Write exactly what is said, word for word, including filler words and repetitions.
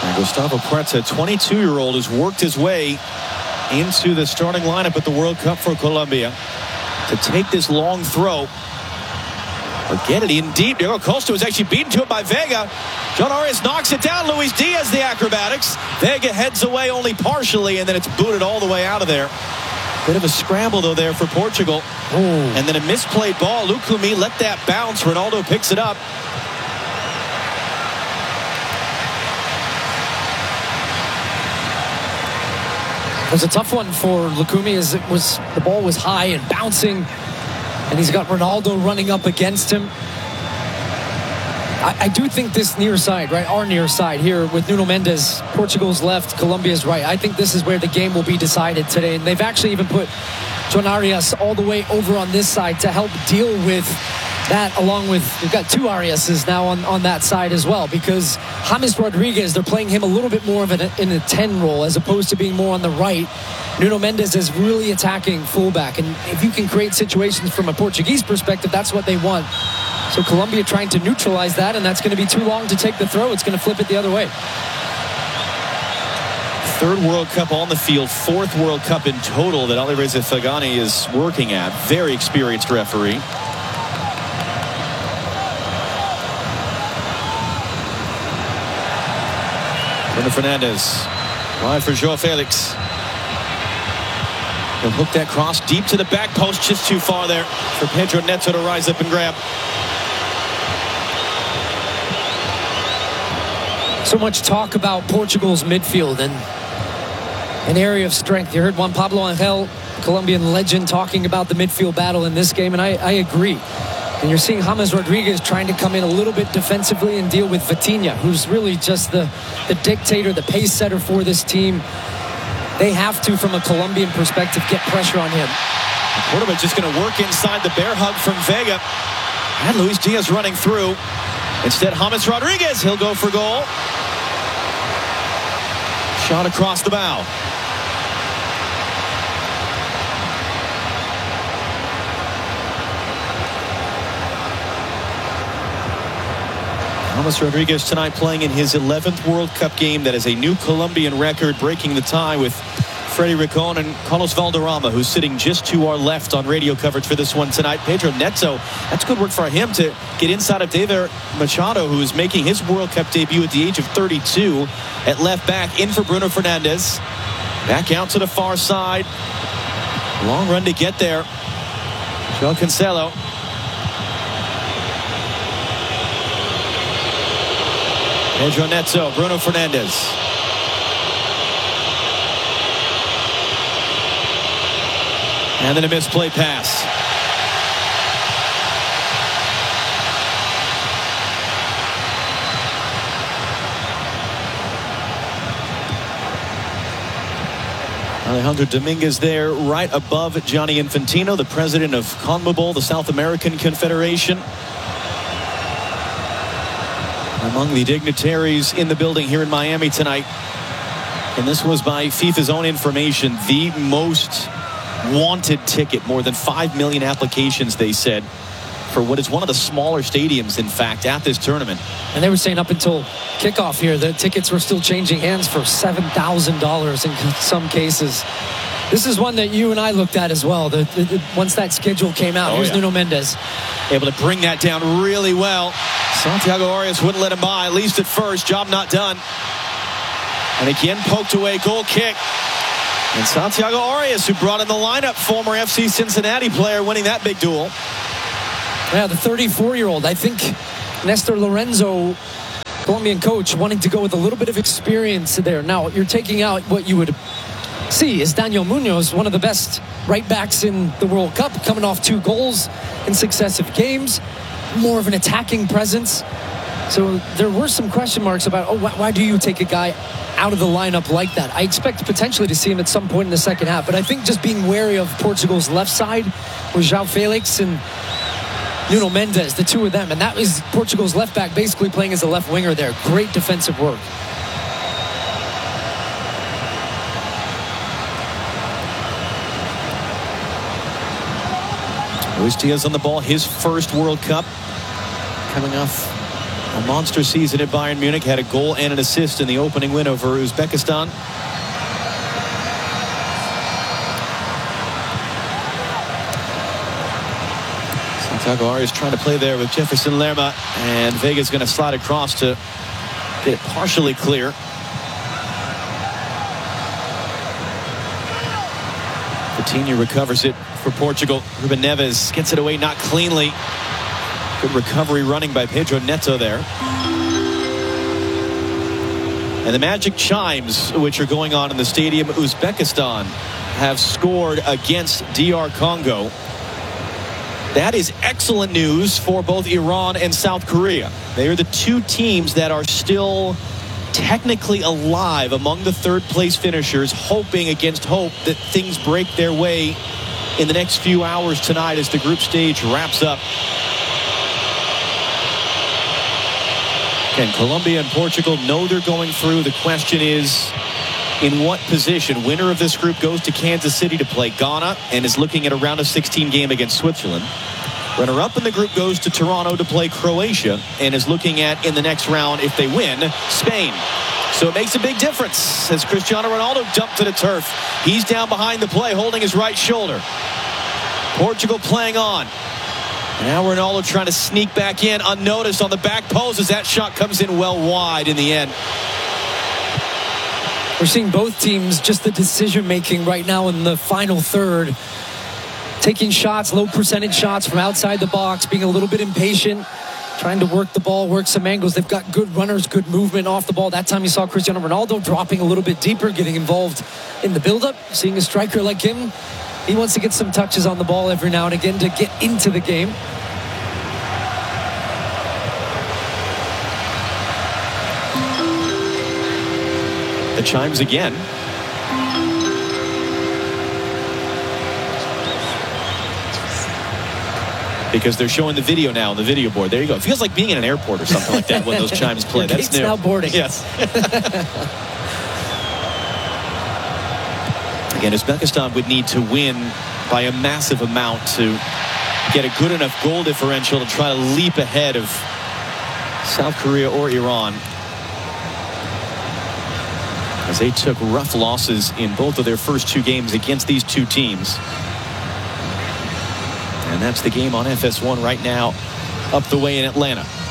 And Gustavo Puerta, twenty-two-year-old, has worked his way into the starting lineup at the World Cup for Colombia to take this long throw. Or get it in deep. Diego Costa was actually beaten to it by Vega. John Arias knocks it down. Luis Diaz, the acrobatics. Vega heads away only partially, and then it's booted all the way out of there. Bit of a scramble, though, there for Portugal. Ooh. And then a misplayed ball. Lukumi let that bounce. Ronaldo picks it up. It was a tough one for Lukumi, as it was the ball was high and bouncing, and he's got Ronaldo running up against him. I, I do think this near side, right, our near side here with Nuno Mendes, Portugal's left, Colombia's right. I think this is where the game will be decided today, and they've actually even put John Arias all the way over on this side to help deal with that, along with, we've got two Ariases now on, on that side as well, because James Rodriguez, they're playing him a little bit more of an, in a ten role as opposed to being more on the right. Nuno Mendes is really attacking fullback, and if you can create situations from a Portuguese perspective, that's what they want. So Colombia trying to neutralize that, and that's going to be too long to take the throw. It's going to flip it the other way. Third World Cup on the field, fourth World Cup in total that Alireza Fagani is working at. Very experienced referee. Bruno Fernandes, wide for João Felix. He'll hook that cross deep to the back post, just too far there for Pedro Neto to rise up and grab. So much talk about Portugal's midfield and an area of strength. You heard Juan Pablo Angel, Colombian legend, talking about the midfield battle in this game, and I, I agree. And you're seeing James Rodriguez trying to come in a little bit defensively and deal with Vitinha, who's really just the, the dictator, the pace setter for this team. They have to, from a Colombian perspective, get pressure on him. Cordoba just going to work inside the bear hug from Vega. And Luis Diaz running through. Instead, James Rodriguez, he'll go for goal. Shot across the bow. James Rodriguez tonight playing in his eleventh World Cup game. That is a new Colombian record, breaking the tie with Freddy Rincon and Carlos Valderrama, who's sitting just to our left on radio coverage for this one tonight. Pedro Neto, that's good work for him to get inside of David Machado, who is making his World Cup debut at the age of thirty-two at left back, in for Bruno Fernandes. Back out to the far side. Long run to get there. João Cancelo. Pedro Neto, Bruno Fernandes. And then a misplay pass. Alejandro Dominguez there, right above Gianni Infantino, the president of CONMEBOL, the South American Confederation. Among the dignitaries in the building here in Miami tonight. And this was, by FIFA's own information, the most wanted ticket. More than five million applications, they said, for what is one of the smaller stadiums, in fact, at this tournament. And they were saying up until kickoff here, the tickets were still changing hands for seven thousand dollars in some cases. This is one that you and I looked at as well. The, the, the, once that schedule came out, oh, here's yeah. Nuno Mendes. Able to bring that down really well. Santiago Arias wouldn't let him by, at least at first. Job not done. And again, poked away, goal kick. And Santiago Arias, who brought in the lineup, former F C Cincinnati player, winning that big duel. Yeah, the thirty-four-year-old. I think Nestor Lorenzo, Colombian coach, wanting to go with a little bit of experience there. Now, you're taking out what you would see is Daniel Munoz, one of the best right backs in the World Cup, coming off two goals in successive games. More of an attacking presence. So there were some question marks about, oh, why, why do you take a guy out of the lineup like that? I expect potentially to see him at some point in the second half. But I think just being wary of Portugal's left side with João Felix and Nuno Mendes, the two of them. And that was Portugal's left back basically playing as a left winger there. Great defensive work. Luis Diaz on the ball, his first World Cup, coming off A monster season at Bayern Munich, had a goal and an assist in the opening win over Uzbekistan. Santiago Arias trying to play there with Jefferson Lerma, and Vega's going to slide across to get it partially clear. Coutinho recovers it for Portugal. Ruben Neves gets it away, not cleanly. Good recovery running by Pedro Neto there. And the magic chimes, which are going on in the stadium, Uzbekistan have scored against D R Congo. That is excellent news for both Iran and South Korea. They are the two teams that are still technically alive among the third place finishers, hoping against hope that things break their way in the next few hours tonight as the group stage wraps up. Can Colombia and Portugal know they're going through? The question is, in what position? Winner of this group goes to Kansas City to play Ghana and is looking at a round of sixteen game against Switzerland. Runner-up in the group goes to Toronto to play Croatia and is looking at, in the next round, if they win, Spain. So it makes a big difference as Cristiano Ronaldo dumped to the turf. He's down behind the play, holding his right shoulder. Portugal playing on. And now Ronaldo trying to sneak back in unnoticed on the back post as that shot comes in well wide in the end. We're seeing both teams, just the decision-making right now in the final third. Taking shots, low percentage shots from outside the box, being a little bit impatient, trying to work the ball, work some angles. They've got good runners, good movement off the ball. That time you saw Cristiano Ronaldo dropping a little bit deeper, getting involved in the build-up. Seeing a striker like him, he wants to get some touches on the ball every now and again to get into the game. The chimes again. Because they're showing the video now on the video board. There you go. It feels like being in an airport or something like that when those chimes play. Your That's gate's new. now boarding. Yes. Again, Uzbekistan would need to win by a massive amount to get a good enough goal differential to try to leap ahead of South Korea or Iran, as they took rough losses in both of their first two games against these two teams. And that's the game on F S one right now, up the way in Atlanta.